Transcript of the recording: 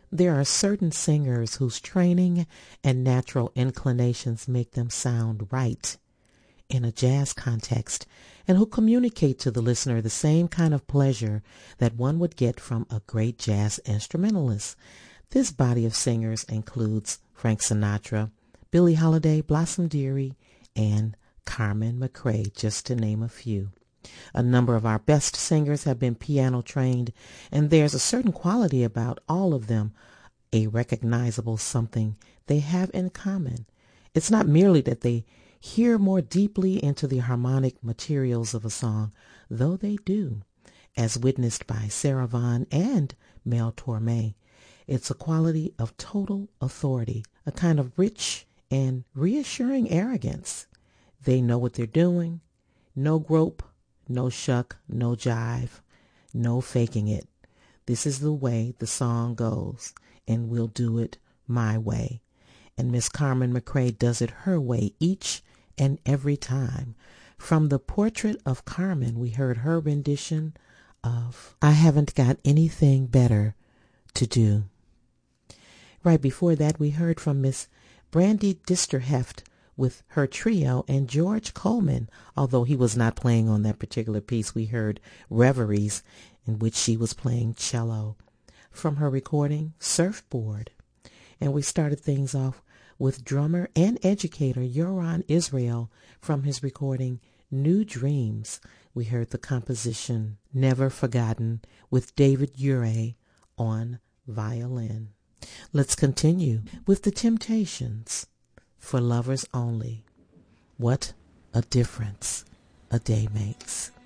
There are certain singers whose training and natural inclinations make them sound right in a jazz context and who communicate to the listener the same kind of pleasure that one would get from a great jazz instrumentalist. This body of singers includes Frank Sinatra, Billie Holiday, Blossom Dearie, and Carmen McRae, just to name a few. A number of our best singers have been piano trained, and there's a certain quality about all of them, a recognizable something they have in common. It's not merely that they hear more deeply into the harmonic materials of a song, though they do, as witnessed by Sarah Vaughan and Mel Torme. It's a quality of total authority, a kind of rich and reassuring arrogance. They know what they're doing. No grope, no shuck, no jive, no faking it. This is the way the song goes, and we'll do it my way. And Miss Carmen McRae does it her way each and every time. From the Portrait of Carmen, we heard her rendition of I Haven't Got Anything Better to Do. Right before that, we heard from Miss Brandy Disterheft with her trio, and George Coleman, although he was not playing on that particular piece. We heard Reveries, in which she was playing cello, from her recording Surfboard. And we started things off with drummer and educator Yoran Israel from his recording New Dreams. We heard the composition Never Forgotten with David Ure on violin. Let's continue with the Temptations, For Lovers Only. What a difference a day makes.